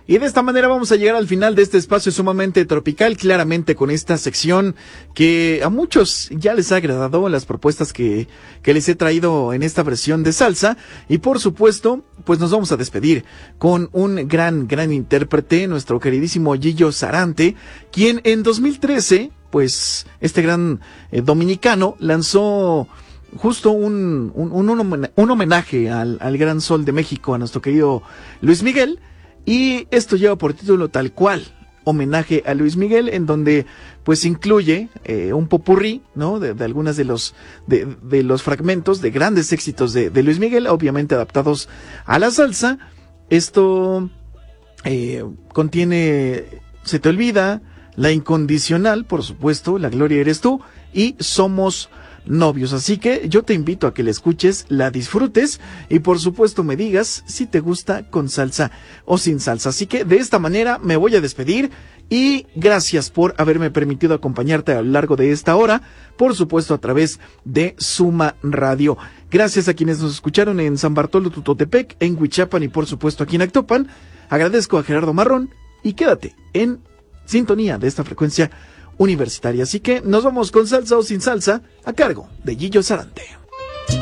Y de esta manera vamos a llegar al final de este espacio sumamente tropical, claramente con esta sección que a muchos ya les ha agradado, las propuestas que les he traído en esta versión de salsa. Y por supuesto, pues nos vamos a despedir con un gran intérprete, nuestro queridísimo Gillo Sarante, quien en 2013, pues este gran dominicano lanzó justo un homenaje al gran sol de México, a nuestro querido Luis Miguel. Y esto lleva por título tal cual, homenaje a Luis Miguel, en donde pues incluye un popurrí, ¿no? De algunas de los fragmentos de grandes éxitos de Luis Miguel, obviamente adaptados a la salsa. Esto contiene Se te olvida, La incondicional, por supuesto, La gloria eres tú y Somos novios. Así que yo te invito a que la escuches, la disfrutes y por supuesto me digas si te gusta con salsa o sin salsa. Así que de esta manera me voy a despedir y gracias por haberme permitido acompañarte a lo largo de esta hora, por supuesto a través de Suma Radio. Gracias a quienes nos escucharon en San Bartolo Tutotepec, en Huichapan y por supuesto aquí en Actopan. Agradezco a Gerardo Marrón y quédate en sintonía de esta frecuencia universitaria. Así que nos vamos con salsa o sin salsa a cargo de Gillo Sarante.